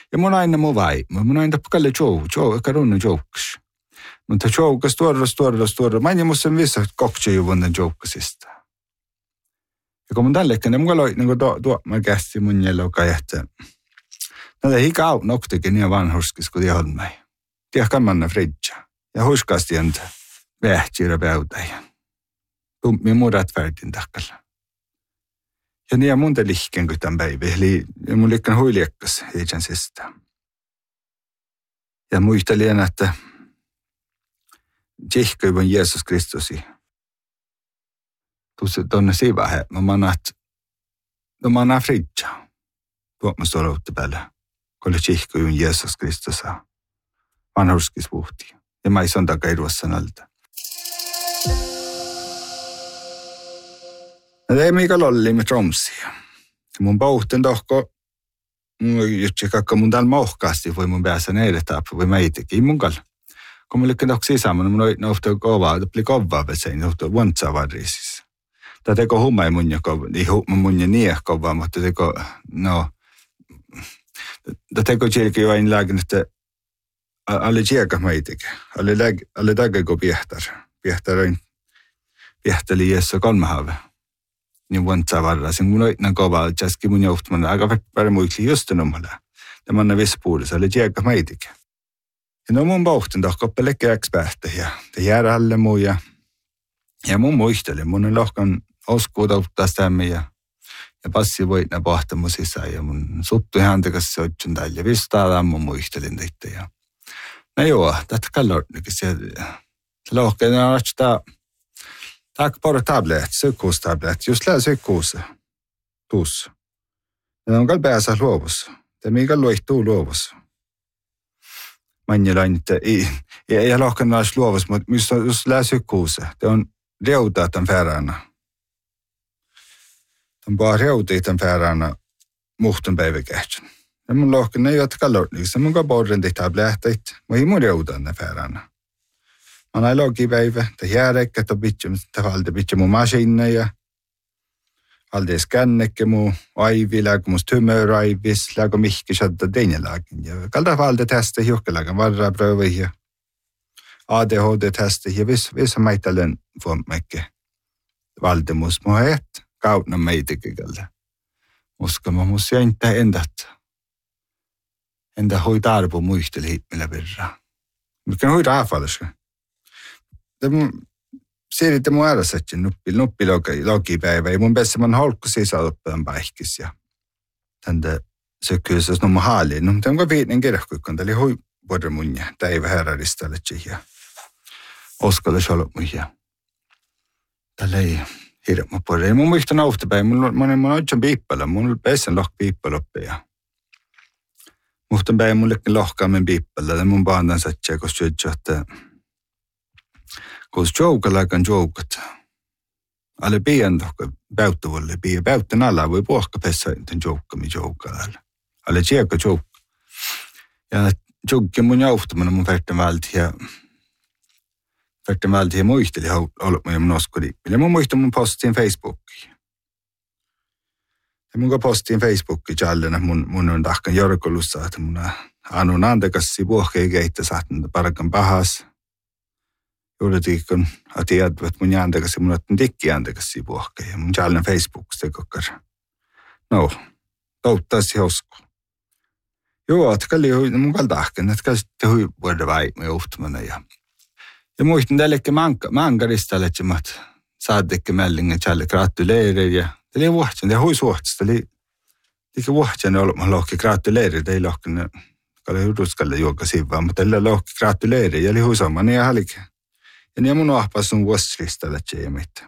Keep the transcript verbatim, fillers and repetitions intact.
Ja mun aina mun vai. Mun aina kalle joe, joe, eikä runnu jokes. Mutta joukas tuoda, tuoda, tuoda. Mä en musta vissa kokse ju vunnen joukasista. Ja kun mun tälle, niin mun loi niin tuo, tuo mä kästi mun jälloka jähtää. Näitä hika au noktikin niin vanhurskis kuin tiedon mäi. Tiedä manna fridja. Ja huiskasti entä vähtiirä päytäjä. Tummi murat värdin takalla. Ja niin mun te lihken kuin tämän päivä. Eli mun liikan huiliekkas heidän sistä. Ja muistelin, että tjehköivän Jeesus Kristusi. Tuossa tuonne sivahe. Mä manat, no manat fridja. Tuomme soluutta päällä. Kun tjehköivän Jeesus Kristusa. Vanhurskis puhti. Ja mä ei son takaa iruassan alta. No ei mikä lolli me tromsia. Mun pauhten tohko, mun jutsi kakka mun täällä mohkaasti, voi mun päässä neille taapua, voi mä itekin mun kalla. Kun mun liikkeen tohko sisämään, mun nohtuu kovaa, tuli kovaa vesein, nohtuu vuontsaa varriisis. Tää teko humma ei mun ja kovaa, ei humma mun ja nieh kovaa, mutta teko, no, tää teko tjilki jo aina lääkin, että alle tjeka mä itekin. Alle tägäkö piehtar. Piehtaroin, piehteli Jeesu kolmahaave. Niin vuontsaa varraisin. Mun oitnan kovaa, tjaski mun johtuman aika vähän muikli just nummalla. Ja manna vispuudessa, alle tjeka mä itekin. Ja no mun pauhtin tohko pelkkä ekspertti ja te jäädä alle muu ja ja mun muisteli. Mun on lohkan oskuuta ottaa stämmi ja ja passi voitna pahtamu sisään ja mun suttu häntäkäs se otsun tällä ja vistaa mun muistelin teitä ja no joo, tätä kallornikin se lohkeen on ottaa tack bara tablet, sykkuustablet, just lää sykkuus tuus. Ja on kall päässä luovus. Te mikä luihtuu luovus. Manjelain, että ei, ei lohkan olisi luovus, mutta just, just lää sykkuus. Te on reutaa tämän färänä. Tämän vaan reutii tämän färänä muhtun päiväkähtsän. Ja mun lohkan ei ole kallornikin, se mun ka borren teitä tabletit. Mä ei mun reutaa tämän färänä. Mä näin logipäivä, että jäädäkkä, että pitää valta pitää mun masinne ja valta skännäkkä mun aivi, lääkö musta humöraivis, lääkö mihki saada teine lääkin. Ja kalta valta testa hiukkalagan varrapröövi ja A D H D-testa ja viss, vissa maitalen fuomäkke valta musta. Mä oon et kautna meitäkin kalta. Muska mä musta jäntää endat. Entä hui tarpu muisteli hitmillä verran. Mikä hui raafalliska. Siirrytte mun äärassäkin nuppi, nuppi logipäivä. Ja mun päässä mun holkku sisäoppilan päihkis ja tänne sykkyysessä numma haaliin. No, mutta on viiden kirjahkuikon. Tämä oli hui vuoden mun ja päivä herraristalle ja oskalle solot mun ja tällä ei hirma puolella. Ja mun muista nauhtapäivä. Mun on oikein piippala. Mun on päässä lohk piippaloppi ja muhtan päivä mun lekin lohkaamen piippala. Ja mun paantan satsia, kun syötsä, että koska joukalakan joukat. Alle pian tohka päyttävuolle pian. Päyttän alla voi puhka pessä tämän joukkami joukalalle. Alle tjekka joukka. Ja joukki mun johtamana mun färtän välti ja färtän välti ja muisteli ollut mun ja mun oskoli. Ja mun muistan mun postiin Facebookiin. Ja mun ka postiin Facebookiin jallena mun, mun on tahkan jorkolussa, että mun anun antakassi puhkei keittä sahtan parakan pahas. Juuritikon atiat, että mun jääntäkäsi, mun otin tikki jääntäkäsi puhkei. Ja mun jälleen Facebookista kokkar. No, touttaisi hosku. Joo, että kalli mun kaltahken, että kalli hui vuoda väimme johtumana. Ja, ja muistin tällekin mankarista, että mä saadekki mällingen jälleen gratuleereja. Ja tämä oli vuohtsen, tämä hui suohtista. Tämä oli liikä vuohtsen ollut, mä lohki gratuleereja. Tämä ei lohki, kalli juruskalle juoka sivaa, mutta tällä lohki gratuleereja. Ja oli hui samani ja hälikin. Ja niin mun ahpas sun vuosristalle tjeemit.